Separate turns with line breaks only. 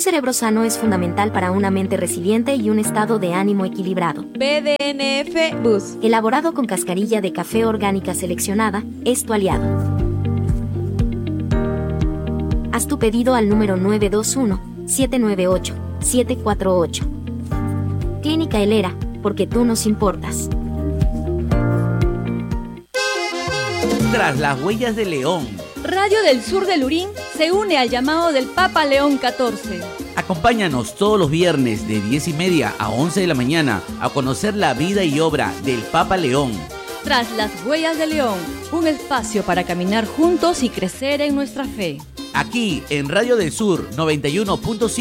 cerebro sano es fundamental para una mente resiliente y un estado de ánimo equilibrado.
BDNF Boost.
Elaborado con cascarilla de café orgánica seleccionada, es tu aliado. Haz tu pedido al número 921-798-748. Clínica Helera, porque tú nos importas.
Tras las huellas de León.
Radio del Sur de Lurín se une al llamado del Papa León XIV.
Acompáñanos todos los viernes de 10:30 a 11 de la mañana a conocer la vida y obra del Papa León.
Tras las huellas de León, un espacio para caminar juntos y crecer en nuestra fe.
Aquí en Radio del Sur 91.5.